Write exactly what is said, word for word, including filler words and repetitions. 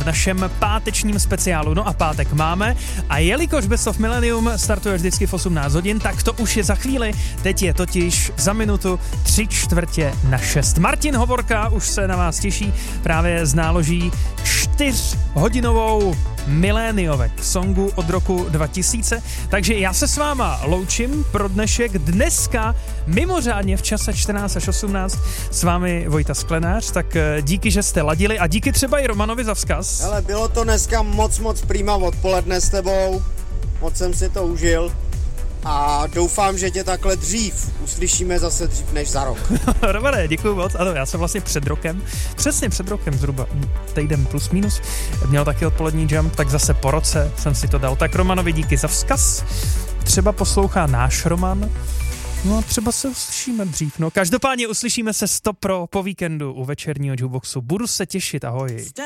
v našem pátečním speciálu. No a pátek máme a jelikož Best of Millennium startuje vždycky v osmnáct hodin, tak to už je za chvíli. Teď je totiž za minutu tři čtvrtě na šest. Martin Hovorka už se na vás těší právě z náloží čtyřhodinovou miléniovek songu od roku dva tisíce. Takže já se s váma loučím pro dnešek. Dneska mimořádně v čase čtrnáct až osmnáct s vámi Vojta Sklenář, tak díky, že jste ladili a díky třeba i Romanovi za vzkaz. Hele, bylo to dneska moc, moc prýma odpoledne s tebou, moc jsem si to užil a doufám, že tě takhle dřív uslyšíme zase dřív než za rok. Romane, děkuju moc. Ano, já jsem vlastně před rokem, přesně před rokem, zhruba týden plus minus, měl taky odpolední jump, tak zase po roce jsem si to dal. Tak Romanovi díky za vzkaz. Třeba poslouchá náš Roman. No a třeba se uslyšíme dřív. No, každopádně uslyšíme se sto pro po víkendu u večerního jukeboxu. Budu se těšit, ahoj.